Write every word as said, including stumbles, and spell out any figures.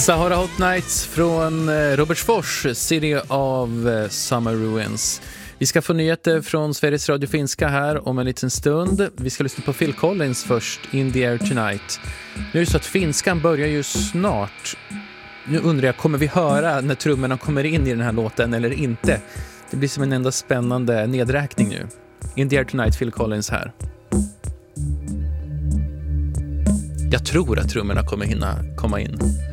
Sahara Hot Nights från Robertsfors, City of Summer Ruins. Vi ska få nyheter från Sveriges Radio Finska här om en liten stund. Vi ska lyssna på Phil Collins först, In the Air Tonight. Nu är det så att finskan börjar ju snart. Nu undrar jag, kommer vi höra när trummorna kommer in i den här låten eller inte? Det blir som en enda spännande nedräkning nu. In the Air Tonight, Phil Collins här. Jag tror att trummorna kommer hinna komma in.